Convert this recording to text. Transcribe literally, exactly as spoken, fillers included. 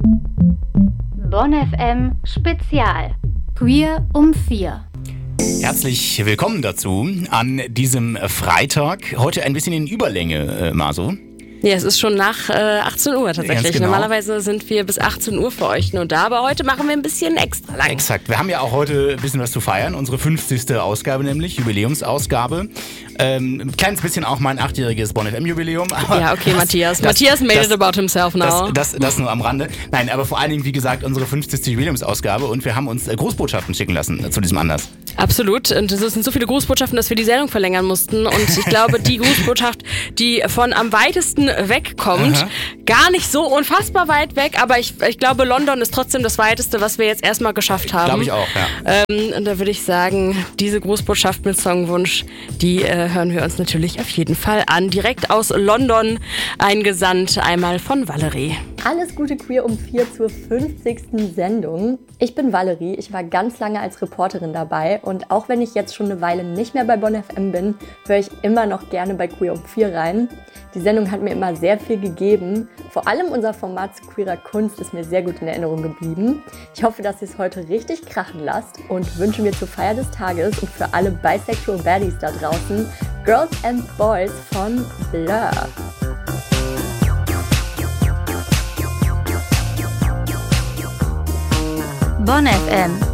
Bonn F M Spezial. Queer um vier. Herzlich willkommen dazu an diesem Freitag. Heute ein bisschen in Überlänge, äh, Maso. Ja, es ist schon nach äh, achtzehn Uhr tatsächlich. Genau. Normalerweise sind wir bis achtzehn Uhr für euch nur da, aber heute machen wir ein bisschen extra lang. Exakt. Wir haben ja auch heute ein bisschen was zu feiern. Unsere fünfzigste Ausgabe nämlich, Jubiläumsausgabe. Ähm, ein kleines bisschen auch mein achtjähriges Bonn F M-Jubiläum. Ja, okay, das, Matthias. Das, Matthias made das, it about himself now. Das, das, das nur am Rande. Nein, aber vor allen Dingen, wie gesagt, unsere fünfzigste Jubiläumsausgabe und wir haben uns Großbotschaften schicken lassen äh, zu diesem Anlass. Absolut. Und es sind so viele Grußbotschaften, dass wir die Sendung verlängern mussten. Und ich glaube, die Grußbotschaft, die von am weitesten wegkommt, Aha. gar nicht so unfassbar weit weg, aber ich, ich glaube, London ist trotzdem das weiteste, was wir jetzt erstmal geschafft haben. Glaube ich auch, ja. Ähm, und da würde ich sagen, diese Grußbotschaft mit Songwunsch, die äh, hören wir uns natürlich auf jeden Fall an. Direkt aus London eingesandt, einmal von Valerie. Alles Gute Queer um vier zur fünfzigsten Sendung. Ich bin Valerie, ich war ganz lange als Reporterin dabei und auch wenn ich jetzt schon eine Weile nicht mehr bei Bonn F M bin, höre ich immer noch gerne bei Queer um vier rein. Die Sendung hat mir immer sehr viel gegeben. Vor allem unser Format zu queerer Kunst ist mir sehr gut in Erinnerung geblieben. Ich hoffe, dass ihr es heute richtig krachen lasst und wünsche mir zur Feier des Tages und für alle Bisexual Baddies da draußen Girls and Boys von Blur. Bonn F M